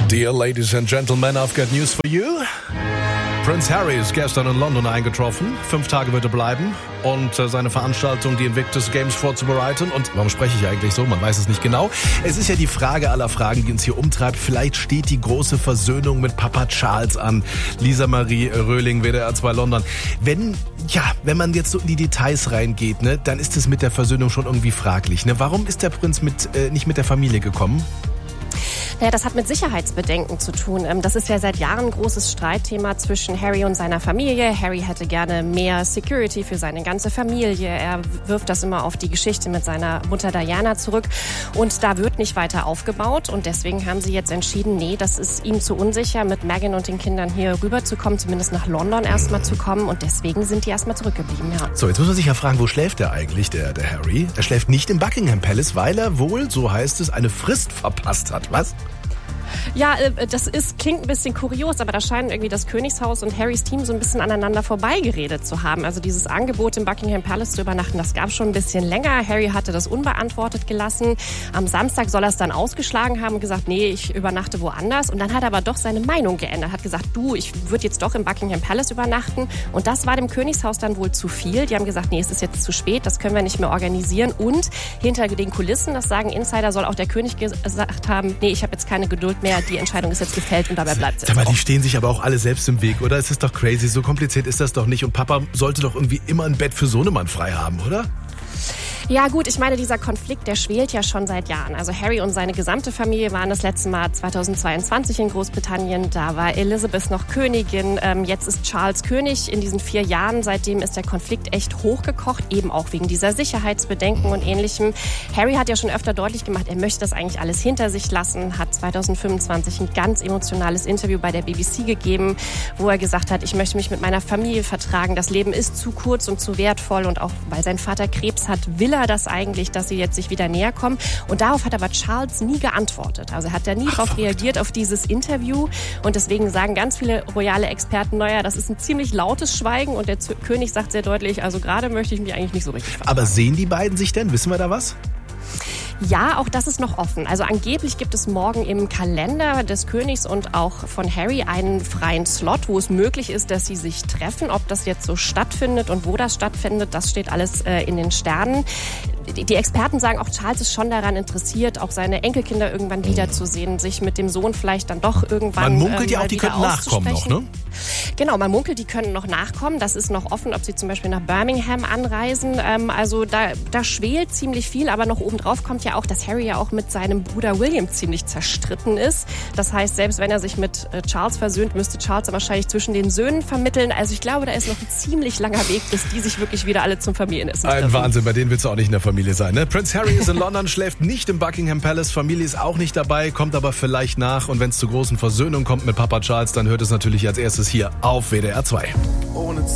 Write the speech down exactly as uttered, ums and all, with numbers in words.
Dear ladies and gentlemen, I've got news for you. Prince Harry ist gestern in London eingetroffen. Fünf Tage wird er bleiben und äh, seine Veranstaltung, die Invictus Games, vorzubereiten. Und warum spreche ich eigentlich so? Man weiß es nicht genau. Es ist ja die Frage aller Fragen, die uns hier umtreibt. Vielleicht steht die große Versöhnung mit Papa Charles an. Lisa Marie Röhling, W D R zwei London. Wenn, ja, wenn man jetzt so in die Details reingeht, ne, dann ist es mit der Versöhnung schon irgendwie fraglich. Ne? Warum ist der Prinz mit, äh, nicht mit der Familie gekommen? Ja, das hat mit Sicherheitsbedenken zu tun. Das ist ja seit Jahren ein großes Streitthema zwischen Harry und seiner Familie. Harry hätte gerne mehr Security für seine ganze Familie. Er wirft das immer auf die Geschichte mit seiner Mutter Diana zurück. Und da wird nicht weiter aufgebaut. Und deswegen haben sie jetzt entschieden, nee, das ist ihm zu unsicher, mit Meghan und den Kindern hier rüberzukommen, zumindest nach London erstmal zu kommen. Und deswegen sind die erstmal zurückgeblieben, ja. So, jetzt muss man sich ja fragen, wo schläft der eigentlich, der, der Harry? Er schläft nicht im Buckingham Palace, weil er wohl, so heißt es, eine Frist verpasst hat. Was? Ja, das ist, klingt ein bisschen kurios, aber da scheinen irgendwie das Königshaus und Harrys Team so ein bisschen aneinander vorbeigeredet zu haben. Also dieses Angebot im Buckingham Palace zu übernachten, das gab es schon ein bisschen länger. Harry hatte das unbeantwortet gelassen. Am Samstag soll er es dann ausgeschlagen haben und gesagt, nee, ich übernachte woanders. Und dann hat er aber doch seine Meinung geändert, hat gesagt, du, ich würde jetzt doch im Buckingham Palace übernachten. Und das war dem Königshaus dann wohl zu viel. Die haben gesagt, nee, es ist jetzt zu spät, das können wir nicht mehr organisieren. Und hinter den Kulissen, das sagen Insider, soll auch der König gesagt haben, nee, ich habe jetzt keine Geduld mehr, die Entscheidung ist jetzt gefällt und dabei bleibt es jetzt. Sag mal, auch. Die stehen sich aber auch alle selbst im Weg, oder? Es ist doch crazy, so kompliziert ist das doch nicht. Und Papa sollte doch irgendwie immer ein Bett für Sohnemann frei haben, oder? Ja gut, ich meine, dieser Konflikt, der schwelt ja schon seit Jahren. Also Harry und seine gesamte Familie waren das letzte Mal zweitausendzweiundzwanzig in Großbritannien. Da war Elizabeth noch Königin. Ähm, jetzt ist Charles König. In diesen vier Jahren seitdem ist der Konflikt echt hochgekocht, eben auch wegen dieser Sicherheitsbedenken und Ähnlichem. Harry hat ja schon öfter deutlich gemacht, er möchte das eigentlich alles hinter sich lassen, hat zweitausendfünfundzwanzig ein ganz emotionales Interview bei der B B C gegeben, wo er gesagt hat, ich möchte mich mit meiner Familie vertragen. Das Leben ist zu kurz und zu wertvoll und auch weil sein Vater Krebs hat, will er das eigentlich, dass sie jetzt sich wieder näher kommen. Und darauf hat aber Charles nie geantwortet. Also er hat da nie darauf reagiert, auf dieses Interview. Und deswegen sagen ganz viele royale Experten, naja, das ist ein ziemlich lautes Schweigen. Und der Z- König sagt sehr deutlich, also gerade möchte ich mich eigentlich nicht so richtig vertragen. Aber sehen die beiden sich denn? Wissen wir da was? Ja, auch das ist noch offen. Also angeblich gibt es morgen im Kalender des Königs und auch von Harry einen freien Slot, wo es möglich ist, dass sie sich treffen. Ob das jetzt so stattfindet und wo das stattfindet, das steht alles äh, in den Sternen. Die, die Experten sagen, auch Charles ist schon daran interessiert, auch seine Enkelkinder irgendwann wiederzusehen, sich mit dem Sohn vielleicht dann doch irgendwann Man munkelt ähm, ja auch, die könnten nachkommen noch, ne? Genau, man munkelt, die können noch nachkommen. Das ist noch offen, ob sie zum Beispiel nach Birmingham anreisen. Ähm, also da, da schwelt ziemlich viel, aber noch obendrauf kommt ja auch, dass Harry ja auch mit seinem Bruder William ziemlich zerstritten ist. Das heißt, selbst wenn er sich mit äh, Charles versöhnt, müsste Charles wahrscheinlich zwischen den Söhnen vermitteln. Also ich glaube, da ist noch ein ziemlich langer Weg, bis die sich wirklich wieder alle zum Familienessen treffen. Ein Wahnsinn, bei denen willst du auch nicht in der Familie sein, ne? Prince Harry ist in London, schläft nicht im Buckingham Palace, Familie ist auch nicht dabei, kommt aber vielleicht nach. Und wenn es zur großen Versöhnung kommt mit Papa Charles, dann hört es natürlich als erstes hier auf W D R zwei. Ohne